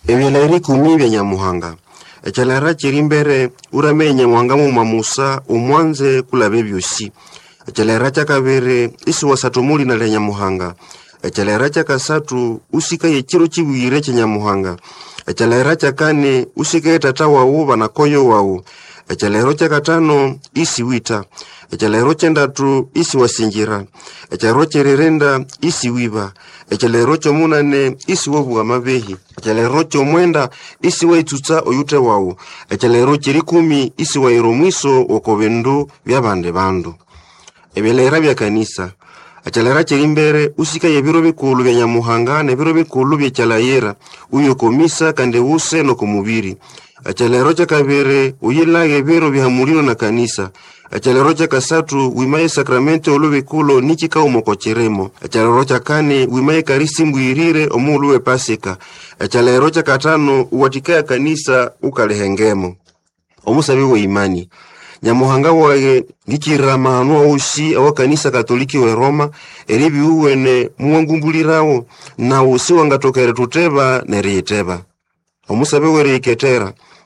Ebyelairi 10 bya Nyamuhanga. Ekyalera kirimbere uramenya Nyamuhanga mu mamusa umwanze kulabe byosi. Ekyalera kyakabere isi wasatumuli na Nyamuhanga. Ekyalera kyakasatu usika yekiro kibwire kya Nyamuhanga. Ekyalera kyakane usika tata wawu banakoyo wawu. Ekyalero kyakatano isi wita. Ekyalero kyendatu isi wasingira. Ekyalero kyererenda isi wiba. Ekyalero kyomunane isi wobu amabehi. Ekyalero kyomwenda isi waitutsa oyute wawu. Ekyalero kyerikumi isi wairomwiso okobendo byabande bandu. Ebyalera bya kanisa. Ekyalera kyerimbere usika yebiro bikulu bya Nyamuhanga nebiro bikulu bya kyalayera uyo komisa kande use no kumubiri. Ekyalero kyakabere uyilage biro bihamulino na kanisa. Ekyalero kyakasatu wimaye sakramento olubikulo nikika umokocheremo. Ekyalero kyakane wimaye karisi mbwirire omuluwe pasika. Ekyalero kyakatano uwatikaya kanisa ukalehengemo. Omusabi wa imani. Nyamuhanga wae ngikira mahanu usi awa kanisa katoliki we Roma eribi uwene muwangumbulirawo na usi wangatokere tuteba neriiteba. Omusabe were iketera